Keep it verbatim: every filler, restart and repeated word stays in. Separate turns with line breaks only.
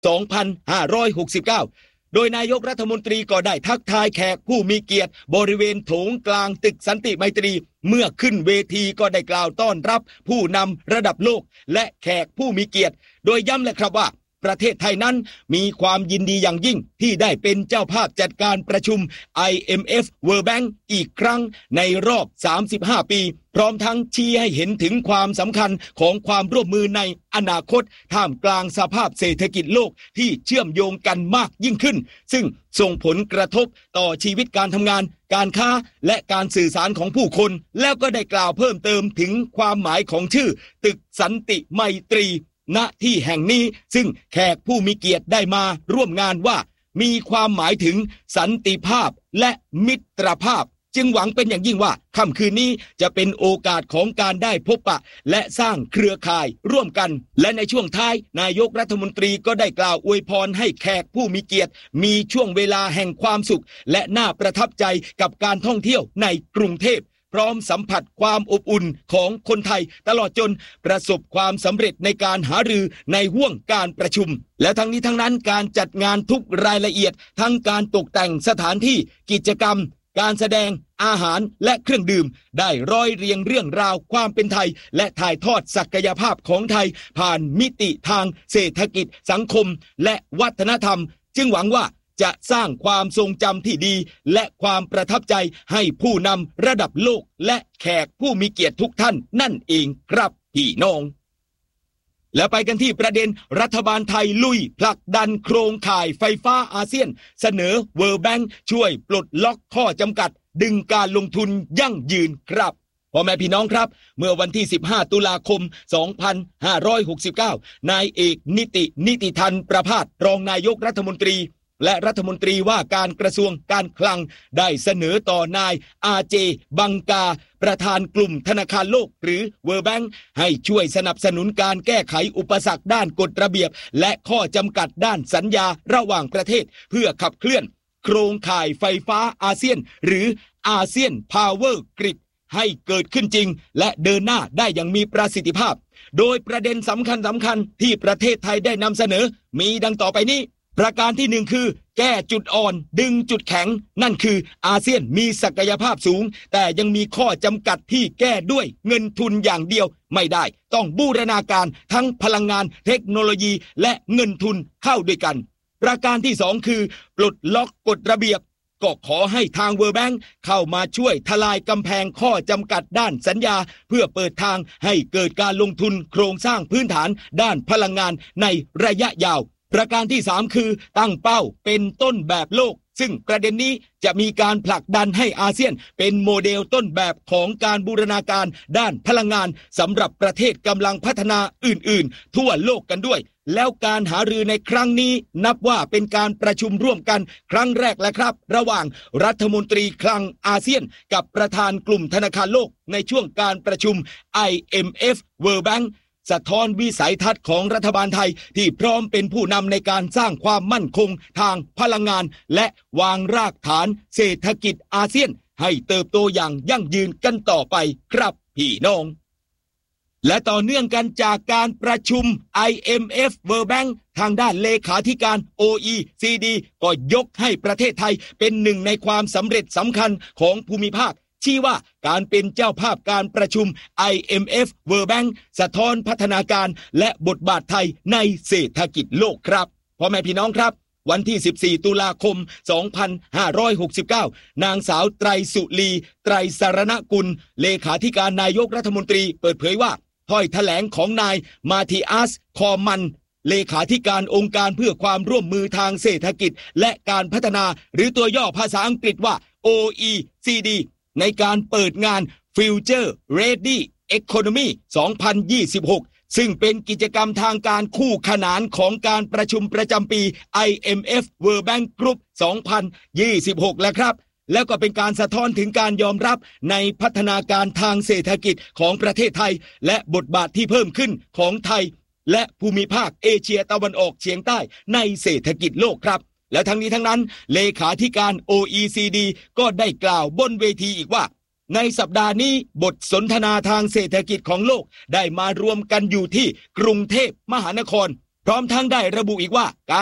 สองพันห้าร้อยหกสิบเก้า โดยนายกรัฐมนตรีก็ได้ทักทายแขกผู้มีเกียรติบริเวณโถงกลางตึกสันติไมตรีเมื่อขึ้นเวทีก็ได้กล่าวต้อนรับผู้นำระดับโลกและแขกผู้มีเกียรติโดยย้ำเลยครับว่าประเทศไทยนั้นมีความยินดีอย่างยิ่งที่ได้เป็นเจ้าภาพจัดการประชุม ไอ เอ็ม เอฟ World Bank อีกครั้งในรอบสามสิบห้าปีพร้อมทั้งชี้ให้เห็นถึงความสำคัญของความร่วมมือในอนาคตท่ามกลางสภาพเศรษฐกิจโลกที่เชื่อมโยงกันมากยิ่งขึ้นซึ่งส่งผลกระทบต่อชีวิตการทำงานการค้าและการสื่อสารของผู้คนแล้วก็ได้กล่าวเพิ่มเติมถึงความหมายของชื่อตึกสันติไมตรีณที่แห่งนี้ซึ่งแขกผู้มีเกียรติได้มาร่วมงานว่ามีความหมายถึงสันติภาพและมิตรภาพจึงหวังเป็นอย่างยิ่งว่าค่ำคืนนี้จะเป็นโอกาสของการได้พบปะและสร้างเครือข่ายร่วมกันและในช่วงท้ายนายกรัฐมนตรีก็ได้กล่าวอวยพรให้แขกผู้มีเกียรติมีช่วงเวลาแห่งความสุขและน่าประทับใจกับการท่องเที่ยวในกรุงเทพพร้อมสัมผัสความอบอุ่นของคนไทยตลอดจนประสบความสำเร็จในการหารือในห้วงการประชุมและทั้งนี้ทั้งนั้นการจัดงานทุกรายละเอียดทั้งการตกแต่งสถานที่กิจกรรมการแสดงอาหารและเครื่องดื่มได้ร้อยเรียงเรื่องราวความเป็นไทยและถ่ายทอดศักยภาพของไทยผ่านมิติทางเศรษฐกิจสังคมและวัฒนธรรมจึงหวังว่าจะสร้างความทรงจำที่ดีและความประทับใจให้ผู้นำระดับโลกและแขกผู้มีเกียรติทุกท่านนั่นเองครับพี่น้องแล้วไปกันที่ประเด็นรัฐบาลไทยลุยผลักดันโครงข่ายไฟฟ้าอาเซียนเสนอ World Bank ช่วยปลดล็อกข้อจำกัดดึงการลงทุนยั่งยืนครับพ่อแม่พี่น้องครับเมื่อวันที่สิบห้าตุลาคมสองพันห้าร้อยหกสิบเก้านายเอกนิตินิติธันประภาสรองนายกรัฐมนตรีและรัฐมนตรีว่าการกระทรวงการคลังได้เสนอต่อนายอาเจบังกาประธานกลุ่มธนาคารโลกหรือ World Bank ให้ช่วยสนับสนุนการแก้ไขอุปสรรคด้านกฎระเบียบและข้อจำกัดด้านสัญญาระหว่างประเทศเพื่อขับเคลื่อนโครงข่ายไฟฟ้าอาเซียนหรืออาเซียนพาวเวอร์กริดให้เกิดขึ้นจริงและเดินหน้าได้อย่างมีประสิทธิภาพโดยประเด็นสำคัญสำคัญที่ประเทศไทยได้นำเสนอมีดังต่อไปนี้ประการที่หนึ่งคือแก้จุดอ่อนดึงจุดแข็งนั่นคืออาเซียนมีศักยภาพสูงแต่ยังมีข้อจำกัดที่แก้ด้วยเงินทุนอย่างเดียวไม่ได้ต้องบูรณาการทั้งพลังงานเทคโนโลยีและเงินทุนเข้าด้วยกันประการที่สองคือปลดล็อกกฎระเบียบก็ขอให้ทาง World Bank เข้ามาช่วยทลายกำแพงข้อจำกัดด้านสัญญาเพื่อเปิดทางให้เกิดการลงทุนโครงสร้างพื้นฐานด้านพลังงานในระยะยาวประการที่สามคือตั้งเป้าเป็นต้นแบบโลกซึ่งประเด็นนี้จะมีการผลักดันให้อาเซียนเป็นโมเดลต้นแบบของการบูรณาการด้านพลังงานสำหรับประเทศกำลังพัฒนาอื่นๆทั่วโลกกันด้วยแล้วการหารือในครั้งนี้นับว่าเป็นการประชุมร่วมกันครั้งแรกแล้วครับระหว่างรัฐมนตรีคลังอาเซียนกับประธานกลุ่มธนาคารโลกในช่วงการประชุม ไอ เอ็ม เอฟ World Bankสะท้อนวิสัยทัศน์ของรัฐบาลไทยที่พร้อมเป็นผู้นำในการสร้างความมั่นคงทางพลังงานและวางรากฐานเศรษฐกิจอาเซียนให้เติบโตอย่างยั่งยืนกันต่อไปครับพี่น้องและต่อเนื่องกันจากการประชุม ไอ เอ็ม เอฟ World Bank ทางด้านเลขาธิการ โอ อี ซี ดี ก็ยกให้ประเทศไทยเป็นหนึ่งในความสำเร็จสำคัญของภูมิภาคชี้ว่าการเป็นเจ้าภาพการประชุม ไอ เอ็ม เอฟ World Bank สะท้อนพัฒนาการและบทบาทไทยในเศรษฐกิจโลกครับพ่อแม่พี่น้องครับวันที่สิบสี่ตุลาคมสองพันห้าร้อยหกสิบเก้านางสาวไตรสุรีไตรสรณกุลเลขาธิการนายกรัฐมนตรีเปิดเผยว่าถ้อยแถลงของนายมาธิอัสคอมันเลขาธิการองค์การเพื่อความร่วมมือทางเศรษฐกิจและการพัฒนาหรือตัวย่อภาษาอังกฤษว่า โอ อี ซี ดี ในการเปิดงาน Future Ready Economy สองพันยี่สิบหกซึ่งเป็นกิจกรรมทางการคู่ขนานของการประชุมประจำปี ไอ เอ็ม เอฟ World Bank Group สองพันยี่สิบหกแล้วครับแล้วก็เป็นการสะท้อนถึงการยอมรับในพัฒนาการทางเศรษฐกิจของประเทศไทยและบทบาทที่เพิ่มขึ้นของไทยและภูมิภาคเอเชียตะวันออกเฉียงใต้ในเศรษฐกิจโลกครับและทั้งนี้ทั้งนั้นเลขาธิการ โอ อี ซี ดี ก็ได้กล่าวบนเวทีอีกว่าในสัปดาห์นี้บทสนทนาทางเศรษฐกิจของโลกได้มารวมกันอยู่ที่กรุงเทพมหานครพร้อมทั้งได้ระบุอีกว่า